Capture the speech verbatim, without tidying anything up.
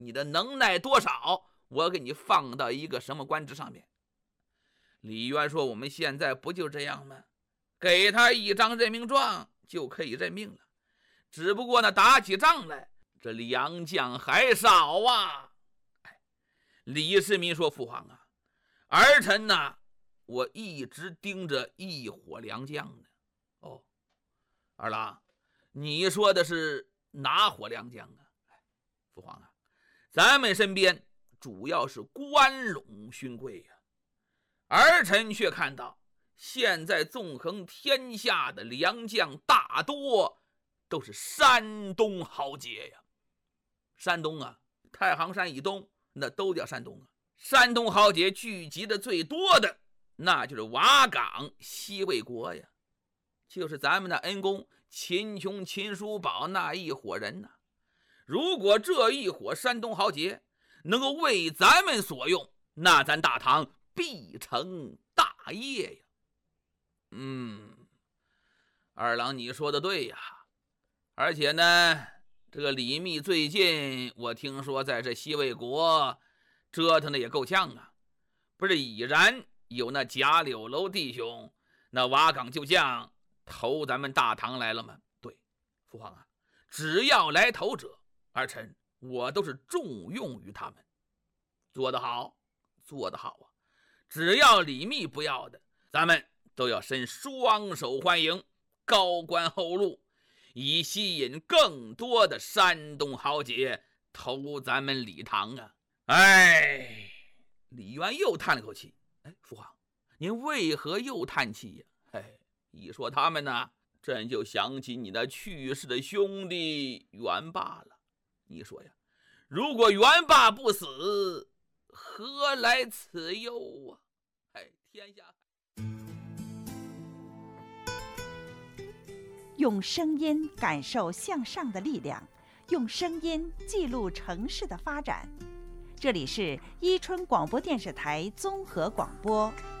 你的能耐多少，我给你放到一个什么官职上面。李渊说，我们现在不就这样吗？给他一张任命状就可以任命了，只不过呢，打起仗来这良将还少啊。李世民说，父皇啊，儿臣呢，我一直盯着一伙良将呢。哦，二郎，你说的是哪伙良将啊？父皇啊，咱们身边主要是关陇勋贵呀、啊，儿臣却看到现在纵横天下的良将大多都是山东豪杰呀。山东啊，太行山以东那都叫山东啊。山东豪杰聚集的最多的，那就是瓦岗西魏国呀，就是咱们的恩公秦琼、秦叔宝那一伙人呐、啊。如果这一伙山东豪杰能够为咱们所用，那咱大唐必成大业呀。嗯，二郎你说的对呀，而且呢，这个李密最近我听说在这西魏国折腾的也够呛啊，不是已然有那贾柳楼弟兄那瓦岗旧将投咱们大唐来了吗？对，父皇啊，只要来投者，儿臣我都是重用于他们。做得好，做得好啊！只要李密不要的，咱们都要伸双手欢迎，高官厚禄，以吸引更多的山东豪杰投咱们李唐啊！哎，李渊又叹了口气。哎，父皇，您为何又叹气呀？哎，一说他们呢，朕就想起你那去世的兄弟袁霸了。你说呀，如果袁霸不死，何来此忧啊？哎，天下用声音感受向上的力量，用声音记录城市的发展。这里是伊春广播电视台综合广播。